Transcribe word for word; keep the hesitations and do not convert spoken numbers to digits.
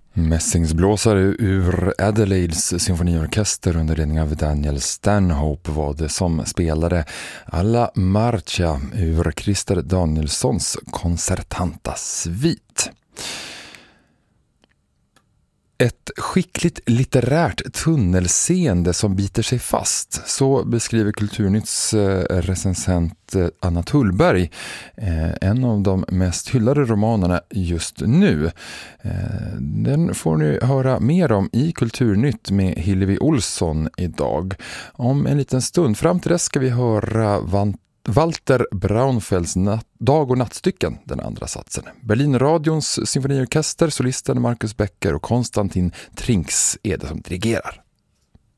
Mässingsblåsare ur Adelaides symfoniorkester under ledning av Daniel Stanhope var det som spelade Alla Marcia ur Christer Danielssons konsertanta svit. Ett skickligt litterärt tunnelseende som biter sig fast. Så beskriver Kulturnytts recensent Anna Tullberg en av de mest hyllade romanerna just nu. Den får ni höra mer om i Kulturnytt med Hillevi Olsson idag. Om en liten stund. Fram till dess ska vi höra Vant Walter Braunfelds natt, dag- och nattstycken, den andra satsen. Berlinradions symfoniorkester, solisten Marcus Becker och Konstantin Trinks är det som dirigerar.